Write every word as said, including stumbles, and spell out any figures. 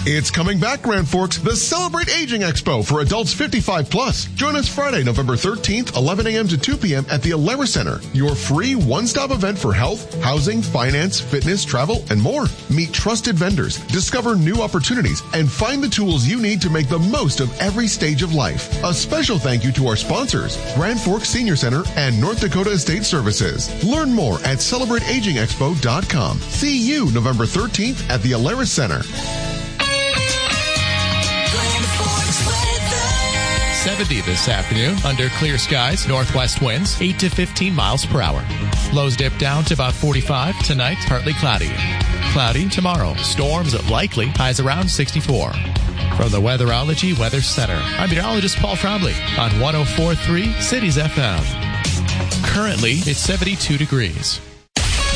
It's coming back, Grand Forks, the Celebrate Aging Expo for adults fifty-five plus. Join us Friday, November thirteenth, eleven a.m. to two p.m. at the Alara Center, your free one-stop event for health, housing, finance, fitness, travel, and more. Meet trusted vendors, discover new opportunities, and find the tools you need to make the most of every stage of life. A special thank you to our sponsors, Grand Forks Senior Center and North Dakota Estate Services. Learn more at celebrate aging expo dot com. See you November thirteenth at the Alara Center. seventy this afternoon under clear skies, northwest winds eight to fifteen miles per hour. Lows dip down to about forty-five. Tonight, partly cloudy. Cloudy tomorrow. Storms likely. Highs around sixty-four. From the Weatherology Weather Center, I'm meteorologist Paul Trombley on one oh four point three Cities F M. Currently, it's seventy-two degrees.